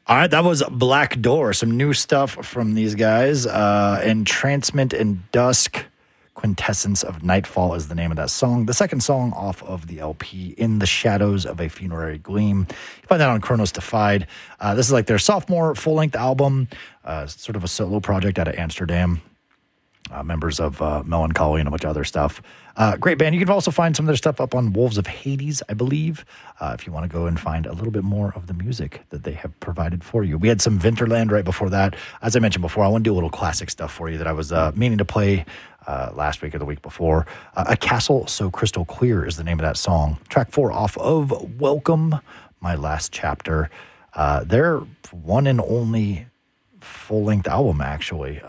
All right, that was Black Door. Some new stuff from these guys. Entrancement in Dusk, Quintessence of Nightfall is the name of that song. The second song off of the LP, In the Shadows of a Funerary Gleam. You find that on Chronos Defied. This is like their sophomore full-length album, sort of a solo project out of Amsterdam. Members of Melancholy and a bunch of other stuff. Great band. You can also find some of their stuff up on Wolves of Hades, I believe, if you want to go and find a little bit more of the music that they have provided for you. We had some Vinterland right before that. As I mentioned before, I want to do a little classic stuff for you that I was meaning to play last week or the week before. A Castle So Crystal Clear is the name of that song. Track 4 off of Welcome, My Last Chapter. Their one and only full-length album, actually,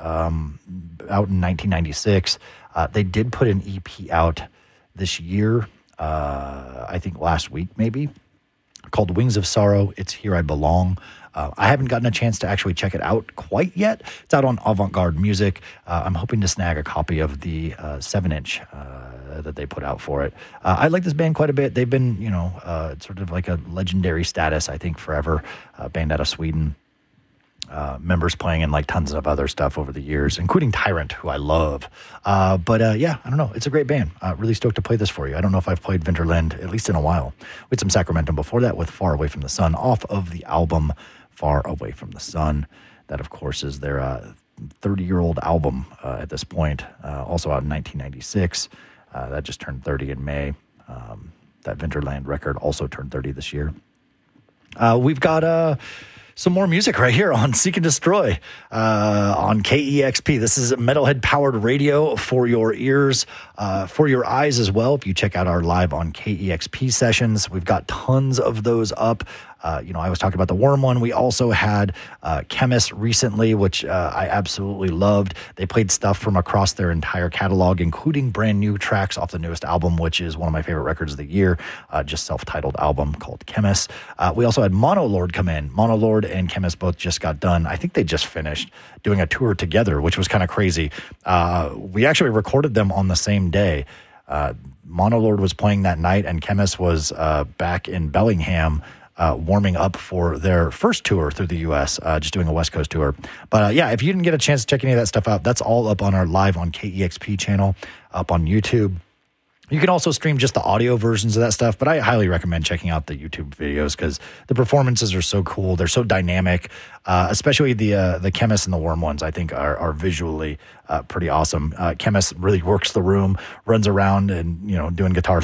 out in 1996. They did put an EP out this year, I think last week maybe, called Wings of Sorrow, It's Here I Belong. I haven't gotten a chance to actually check it out quite yet. It's out on Avant-Garde Music. I'm hoping to snag a copy of the 7-inch that they put out for it. I like this band quite a bit. They've been, sort of like a legendary status, I think, forever. Band out of Sweden. Members playing in like tons of other stuff over the years, including Tyrant, who I love. But yeah, I don't know. It's a great band. Really stoked to play this for you. I don't know if I've played Vinterland, at least in a while. We had some Sacramento before that with Far Away from the Sun off of the album Far Away from the Sun. That, of course, is their 30-year-old album at this point. Also out in 1996. That just turned 30 in May. That Vinterland record also turned 30 this year. We've got... some more music right here on Seek and Destroy on KEXP. This is Metalhead-powered radio for your ears, for your eyes as well. If you check out our live on KEXP sessions, we've got tons of those up. I was talking about the Worm one. We also had Chemist recently, which I absolutely loved. They played stuff from across their entire catalog, including brand new tracks off the newest album, which is one of my favorite records of the year, just self-titled album called Chemist. We also had Monolord come in. Monolord and Chemist both just got done. I think they just finished doing a tour together, which was kind of crazy. We actually recorded them on the same day. Monolord was playing that night, and Chemist was back in Bellingham, warming up for their first tour through the U.S., just doing a West Coast tour. But yeah, if you didn't get a chance to check any of that stuff out, that's all up on our live on KEXP channel, up on YouTube. You can also stream just the audio versions of that stuff, but I highly recommend checking out the YouTube videos because the performances are so cool. They're so dynamic, especially the Chemist and the Worm ones, I think, are visually pretty awesome. Chemist really works the room, runs around and, doing guitar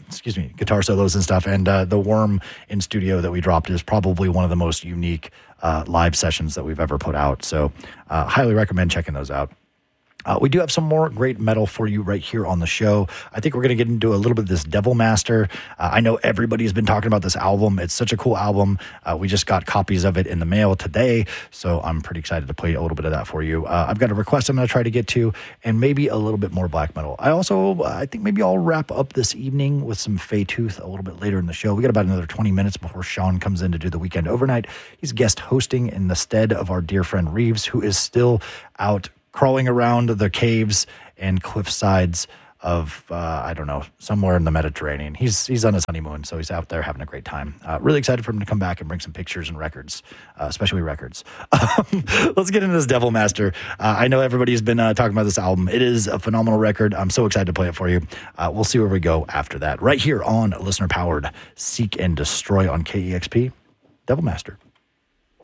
solos and stuff. And the Worm in studio that we dropped is probably one of the most unique live sessions that we've ever put out. So highly recommend checking those out. We do have some more great metal for you right here on the show. I think we're going to get into a little bit of this Devil Master. I know everybody's been talking about this album. It's such a cool album. We just got copies of it in the mail today, so I'm pretty excited to play a little bit of that for you. I've got a request I'm going to try to get to, and maybe a little bit more black metal. I think maybe I'll wrap up this evening with some Fey Tooth a little bit later in the show. We got about another 20 minutes before Sean comes in to do the weekend overnight. He's guest hosting in the stead of our dear friend Reeves, who is still out crawling around the caves and cliff sides of, somewhere in the Mediterranean. He's on his honeymoon, so he's out there having a great time. Really excited for him to come back and bring some pictures and records, especially records. Let's get into this Devil Master. I know everybody's been talking about this album. It is a phenomenal record. I'm so excited to play it for you. We'll see where we go after that. Right here on listener-powered Seek and Destroy on KEXP, Devil Master.